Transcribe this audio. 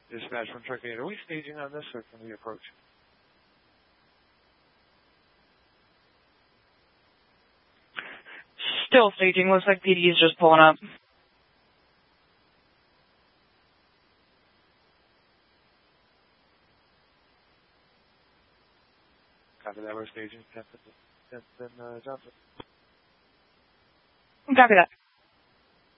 Dispatch from Truck 8. Are we staging on this or can we approach? Still staging. Looks like PD is just pulling up. Copy that. We're staging. Captain Johnson. Copy that.